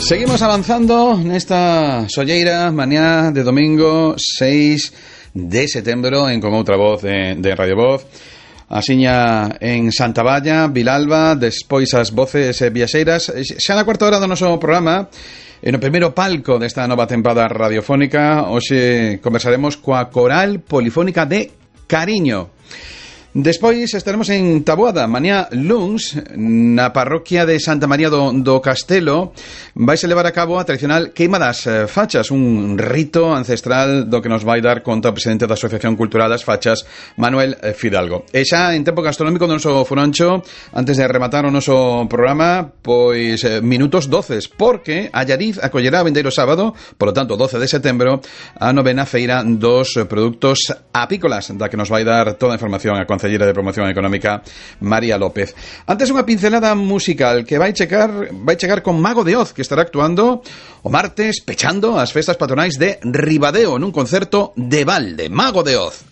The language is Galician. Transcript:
Seguimos avanzando nesta solleira mañá de domingo 6 de setembro en Con Outra Voz de Radio Voz. Asiña en Santa Valla, Vilalba, despois as voces viaxeiras. Xa na cuarta hora do noso programa, no primeiro palco desta nova tempada radiofónica, hoxe conversaremos coa Coral Polifónica de Cariño. Despois estaremos en Taboada, mañá luns, na parroquia de Santa María do Castelo. Vais a levar a cabo a tradicional queima das fachas, un rito ancestral do que nos vai dar conta o presidente da Asociación Cultural das Fachas, Manuel Fidalgo. E xa en tempo gastronómico do noso Furoncho, antes de rematar o noso programa, pois minutos doces, porque Allariz acollerá vendeiro sábado, polo tanto 12 de setembro, a novena feira dos produtos apícolas, da que nos vai dar toda a información a Concelleira de Promoción Económica, María López. Antes unha pincelada musical que vai chegar con Mago de Oz, que estará actuando o martes pechando as festas patronais de Ribadeo nun concerto de balde. Mago de Oz.